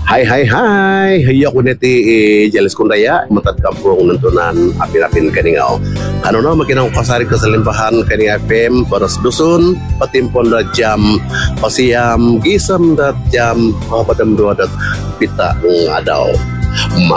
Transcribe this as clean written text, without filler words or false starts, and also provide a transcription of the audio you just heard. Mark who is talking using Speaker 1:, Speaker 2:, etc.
Speaker 1: Hai hiyak uneti jalis kundaya metat kampung nentunan apin-apin kaningau kanuna makinang pasari keselimpahan kaning FM paras dusun patimpon da jam pasiam gisam da jam padam dua dat pita ngadau